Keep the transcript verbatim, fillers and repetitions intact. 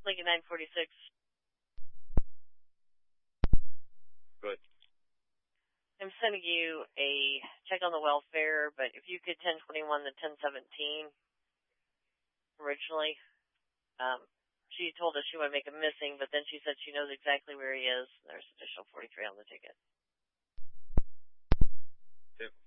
Lincoln nine forty-six. Good. I'm sending you a check on the welfare, but if you could ten twenty-one to ten seventeen originally, um, she told us she would make him missing, but then she said she knows exactly where he is. There's additional forty-three on the ticket. Yep.